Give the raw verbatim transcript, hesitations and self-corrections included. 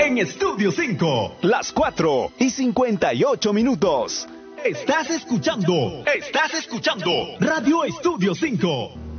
en Estudio cinco. Las cuatro y cincuenta y ocho minutos. Estás escuchando, estás escuchando Radio Estudio cinco.